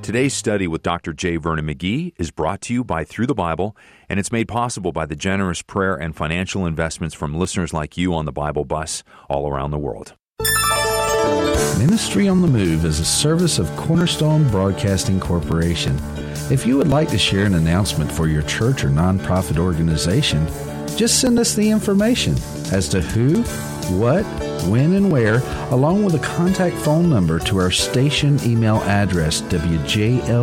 Today's study with Dr. J. Vernon McGee is brought to you by Through the Bible, and it's made possible by the generous prayer and financial investments from listeners like you on the Bible Bus all around the world. Ministry on the Move is a service of Cornerstone Broadcasting Corporation. If you would like to share an announcement for your church or nonprofit organization, just send us the information as to who, what, when, and where, along with a contact phone number to our station email address, WJL